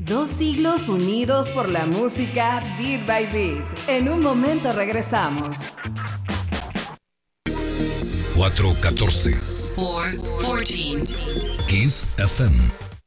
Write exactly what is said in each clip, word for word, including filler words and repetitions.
Dos siglos unidos por la música Beat by Beat. En un momento regresamos. cuatro catorce. cuatro catorce. Kiss F M.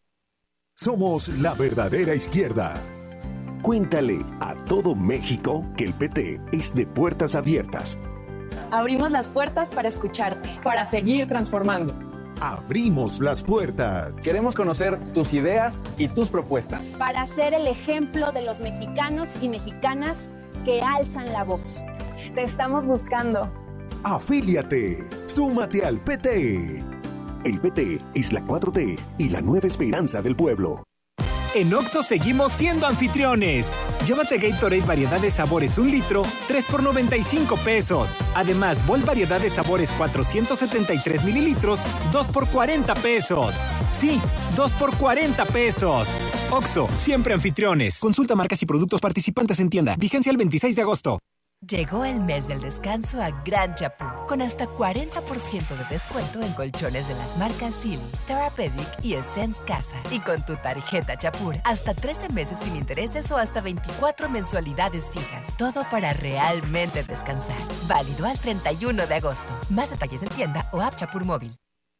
Somos la verdadera izquierda. Cuéntale a todo México que el P T es de puertas abiertas. Abrimos las puertas para escucharte. Para seguir transformando. Abrimos las puertas. Queremos conocer tus ideas y tus propuestas. Para ser el ejemplo de los mexicanos y mexicanas que alzan la voz. Te estamos buscando. Afíliate. Súmate al P T. El P T es la cuatro T y la nueva esperanza del pueblo. En Oxxo seguimos siendo anfitriones. Llévate Gatorade variedad de sabores un litro, tres por noventa y cinco pesos. Además, Bol variedad de sabores cuatrocientos setenta y tres mililitros, dos por cuarenta pesos. Sí, dos por cuarenta pesos. Oxxo, siempre anfitriones. Consulta marcas y productos participantes en tienda. Vigencia el veintiséis de agosto. Llegó el mes del descanso a Gran Chapur, con hasta cuarenta por ciento de descuento en colchones de las marcas Silly, Therapeutic y Essence Casa. Y con tu tarjeta Chapur, hasta trece meses sin intereses o hasta veinticuatro mensualidades fijas. Todo para realmente descansar. Válido al treinta y uno de agosto. Más detalles en tienda o app Chapur móvil.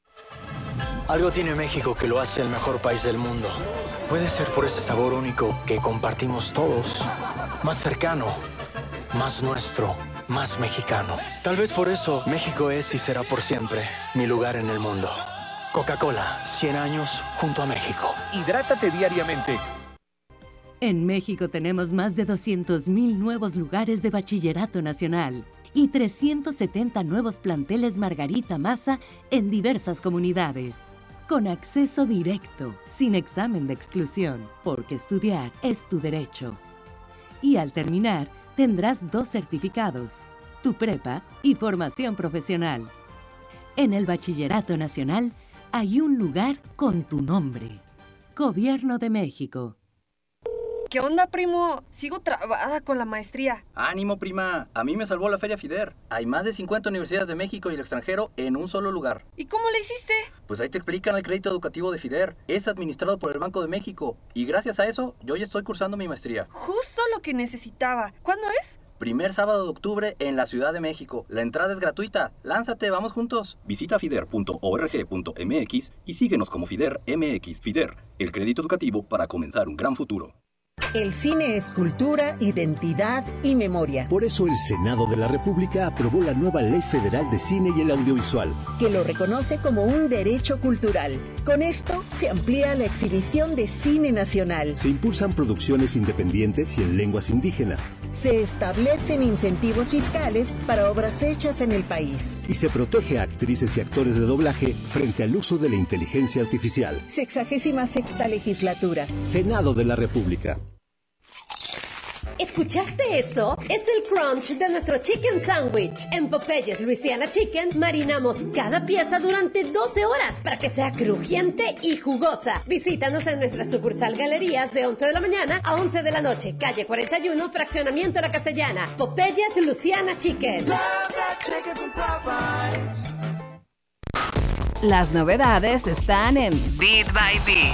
Algo tiene México que lo hace el mejor país del mundo. Puede ser por ese sabor único que compartimos todos. Más cercano. Más nuestro, más mexicano. Tal vez por eso México es y será por siempre mi lugar en el mundo. Coca-Cola, cien años junto a México. Hidrátate diariamente. En México tenemos más de doscientos mil nuevos lugares de bachillerato nacional y trescientos setenta nuevos planteles Margarita Maza en diversas comunidades. Con acceso directo, sin examen de exclusión, porque estudiar es tu derecho. Y al terminar, tendrás dos certificados, tu prepa y formación profesional. En el Bachillerato Nacional hay un lugar con tu nombre. Gobierno de México. ¿Qué onda, primo? Sigo trabada con la maestría. ¡Ánimo, prima! A mí me salvó la Feria FIDER. Hay más de cincuenta universidades de México y el extranjero en un solo lugar. ¿Y cómo le hiciste? Pues ahí te explican el crédito educativo de FIDER. Es administrado por el Banco de México. Y gracias a eso, yo ya estoy cursando mi maestría. Justo lo que necesitaba. ¿Cuándo es? Primer sábado de octubre en la Ciudad de México. La entrada es gratuita. Lánzate, vamos juntos. Visita fider punto org punto m x y síguenos como FIDER M X. FIDER, el crédito educativo para comenzar un gran futuro. El cine es cultura, identidad y memoria. Por eso el Senado de la República aprobó la nueva Ley Federal de Cine y el Audiovisual, que lo reconoce como un derecho cultural. Con esto se amplía la exhibición de cine nacional. Se impulsan producciones independientes y en lenguas indígenas. Se establecen incentivos fiscales para obras hechas en el país. Y se protege a actrices y actores de doblaje frente al uso de la inteligencia artificial. Sexagésima sexta legislatura. Senado de la República. ¿Escuchaste eso? Es el crunch de nuestro chicken sandwich. En Popeyes Louisiana Chicken marinamos cada pieza durante doce horas para que sea crujiente y jugosa. Visítanos en nuestra sucursal Galerías de once de la mañana a once de la noche, calle cuarenta y uno, fraccionamiento La Castellana. Popeyes Louisiana Chicken. Las novedades están en Beat by Beat.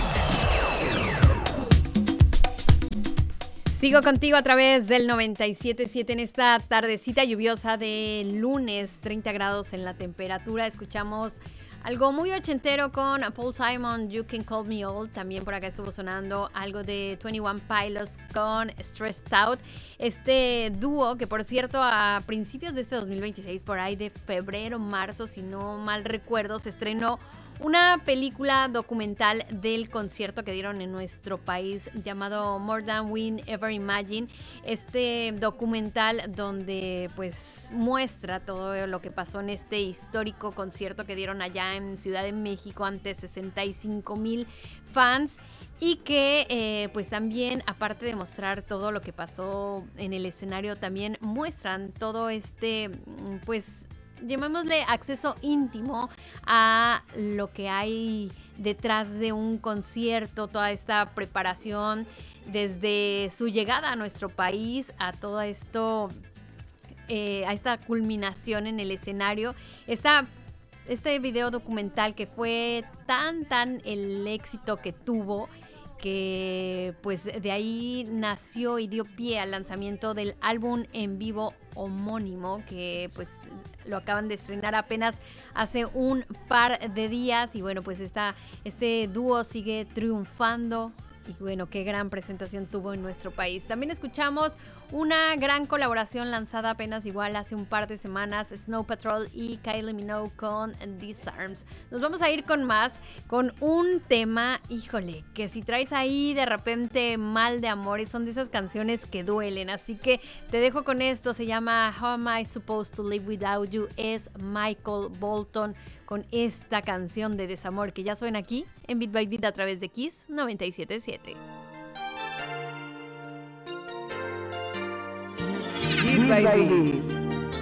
Sigo contigo a través del noventa y siete punto siete en esta tardecita lluviosa de lunes, treinta grados en la temperatura. Escuchamos algo muy ochentero con Paul Simon, You Can Call Me Old. También por acá estuvo sonando algo de veintiuno Pilots con Stressed Out. Este dúo que, por cierto, a principios de este dos mil veintiséis, por ahí de febrero, marzo, si no mal recuerdo, se estrenó una película documental del concierto que dieron en nuestro país llamado More Than We Ever Imagined. Este documental donde pues muestra todo lo que pasó en este histórico concierto que dieron allá en Ciudad de México ante sesenta y cinco mil fans. Y que eh, pues también, aparte de mostrar todo lo que pasó en el escenario, también muestran todo este pues llamémosle acceso íntimo a lo que hay detrás de un concierto, toda esta preparación desde su llegada a nuestro país, a todo esto, eh, a esta culminación en el escenario. Esta, este video documental que fue tan, tan el éxito que tuvo, que pues de ahí nació y dio pie al lanzamiento del álbum en vivo homónimo, que pues lo acaban de estrenar apenas hace un par de días. Y bueno, pues esta, este dúo sigue triunfando. Y bueno, qué gran presentación tuvo en nuestro país. También escuchamos una gran colaboración lanzada apenas igual hace un par de semanas, Snow Patrol y Kylie Minogue con Disarms. Nos vamos a ir con más, con un tema, híjole, que si traes ahí de repente mal de amores, son de esas canciones que duelen. Así que te dejo con esto, se llama How Am I Supposed to Live Without You, es Michael Bolton con esta canción de desamor que ya suena aquí en Beat by Beat a través de Kiss noventa y siete punto siete. Beat by Beat,